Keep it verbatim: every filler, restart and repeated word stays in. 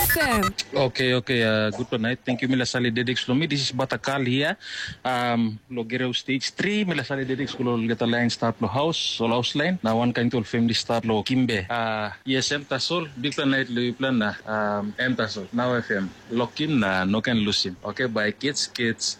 F M. Okay, okay. Uh, good night. Thank you, Mila Sali Dedix Lomi. This is Batakal here. Um, Logero stage three. Mila Sali Dedix Kulo Geta Line Start Lo House, Sol House Line. Na one kind of family start Lo Kimbe. Uh, yes, M Tasol. Big Plan Night Lo Plan na. Um, M Tasol. Now F M. Lokin na no can lose him. Okay, by kids, kids.